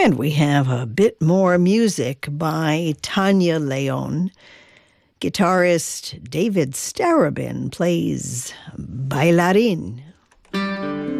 And we have a bit more music by Tanya Leon. Guitarist David Starobin plays Bailarin